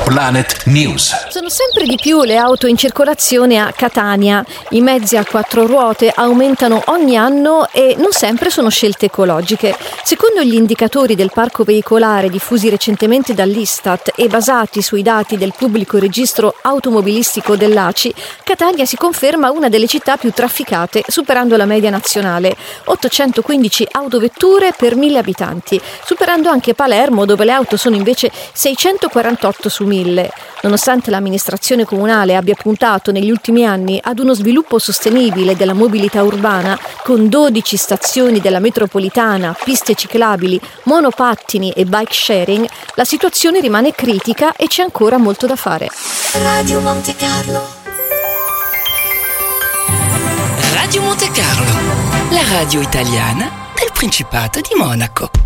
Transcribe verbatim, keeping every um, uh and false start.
Planet News. Sono sempre di più le auto in circolazione a Catania. I mezzi a quattro ruote aumentano ogni anno e non sempre sono scelte ecologiche. Secondo gli indicatori del parco veicolare diffusi recentemente dall'Istat e basati sui dati del pubblico registro automobilistico dell'A C I, Catania si conferma una delle città più trafficate, superando la media nazionale, ottocentoquindici autovetture per mille abitanti, superando anche Palermo, dove le auto sono invece seicentoquarantotto su mille. Nonostante l'amministrazione comunale abbia puntato negli ultimi anni ad uno sviluppo sostenibile della mobilità urbana, con dodici stazioni della metropolitana, piste ciclabili, monopattini e bike sharing, la situazione rimane critica e c'è ancora molto da fare. Radio Monte Carlo. Radio Monte Carlo, la radio italiana del Principato di Monaco.